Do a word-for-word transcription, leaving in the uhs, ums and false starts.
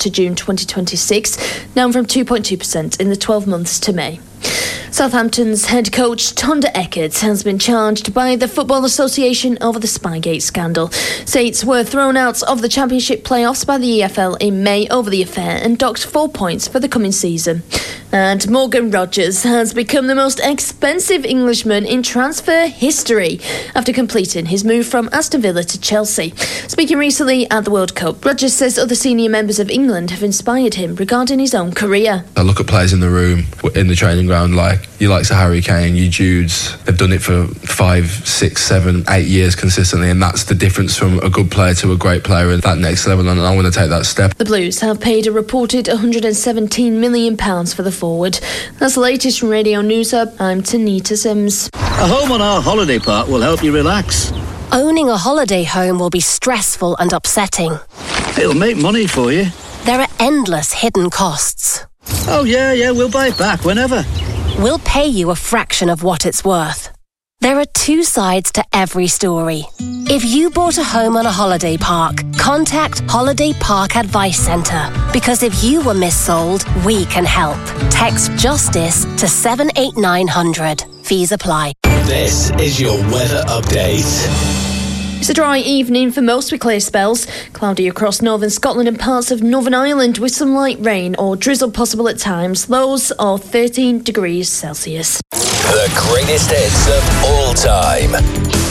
to June twenty twenty-six, down from two point two percent in the twelve months to May. Southampton's head coach Tonda Eckert has been charged by the Football Association over the Spygate scandal. Saints were thrown out of the Championship playoffs by the E F L in May over the affair and docked four points for the coming season. And Morgan Rogers has become the most expensive Englishman in transfer history after completing his move from Aston Villa to Chelsea. Speaking recently at the World Cup, Rogers says other senior members of England have inspired him regarding his own career. I look at players in the room, in the training ground, like you like Harry Kane, you Judes, they've done it for five, six, seven, eight years consistently, and that's the difference from a good player to a great player at that next level, and I want to take that step. The Blues have paid a reported one hundred seventeen million pounds for the forward. That's the latest from Radio News Hub. I'm Tanita Sims. A home on our holiday park will help you relax. Owning a holiday home will be stressful and upsetting. It'll make money for you. There are endless hidden costs. Oh yeah, yeah, we'll buy it back whenever. We'll pay you a fraction of what it's worth. There are two sides to every story. If you bought a home on a holiday park, contact Holiday Park Advice Centre. Because if you were missold, we can help. Text JUSTICE to seven eight nine hundred. Fees apply. This is your weather update. It's a dry evening for most with clear spells. Cloudy across northern Scotland and parts of Northern Ireland with some light rain or drizzle possible at times. Lows are thirteen degrees Celsius. The greatest hits of all time.